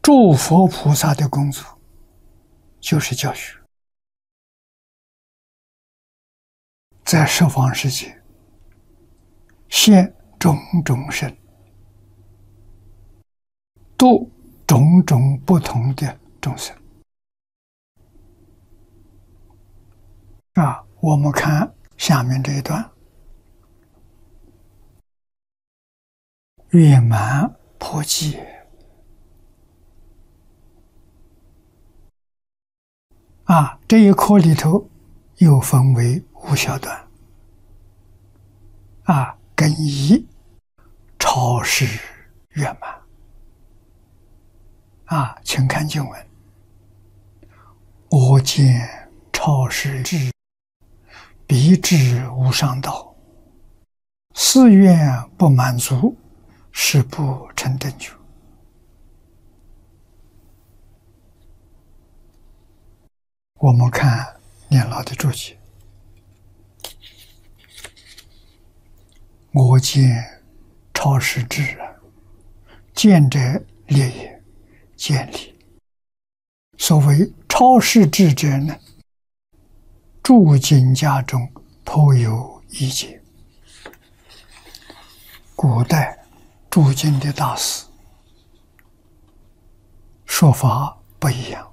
诸佛菩萨的工作就是教学，在十方世界现种种身，度种种不同的众生。我们看下面这一段，圆满破寂。这一课里头又分为5小段。根一超世圆满。请看经文：我见超世智，彼智无上道，誓愿不满足，誓不成等觉。我们看念老的注解：我见超世智，见者烈也，见理。所谓超世智者呢，注经家中颇有意见。古代注经的大师说法不一样。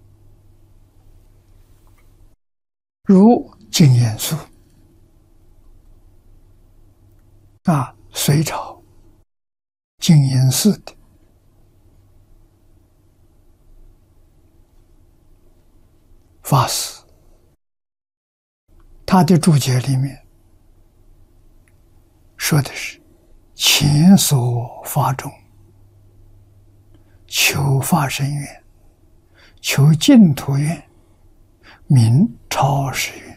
如净严素，隋朝净严寺的法师，他的注解里面说的是：前所发中，求发生愿，求净土愿，名超世愿。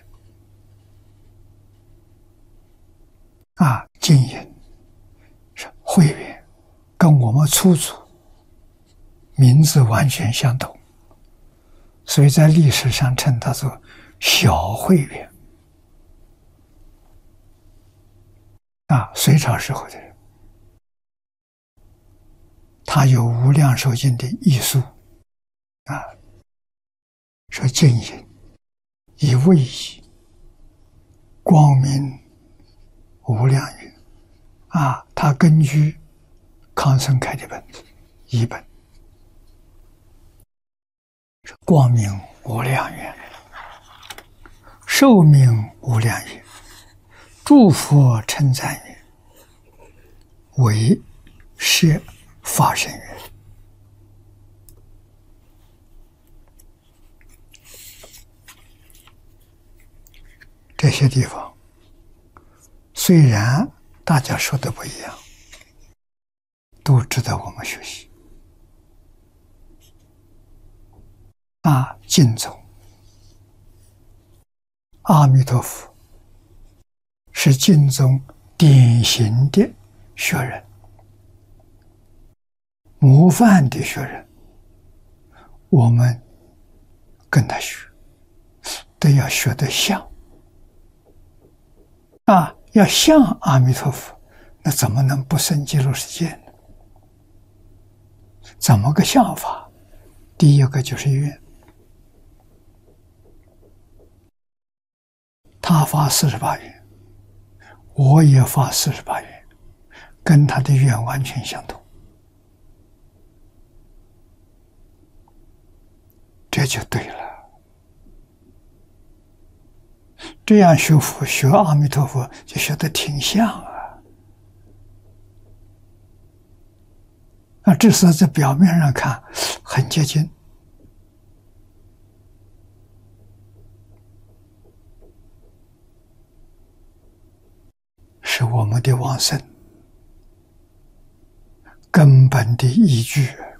净严是慧愿，跟我们初祖名字完全相同，所以在历史上称它做小慧愿。隋朝时候的人，他有无量寿经的译述，说净严以位移，光明无量语。他根据康生开的本子译本，光明无量愿，寿命无量愿，诸佛称赞愿，为摄发生愿。这些地方虽然大家说的不一样，都值得我们学习。净宗阿弥陀佛是净宗典型的学人，模范的学人，我们跟他学，都要学得像。要像阿弥陀佛，那怎么能不生极乐世界呢？怎么个像法？第一个就是愿，他发48愿，我也发48愿，跟他的愿完全相同，这就对了。这样学佛学阿弥陀佛就学得挺像至少在表面上看很接近。是我们的往生根本的依据。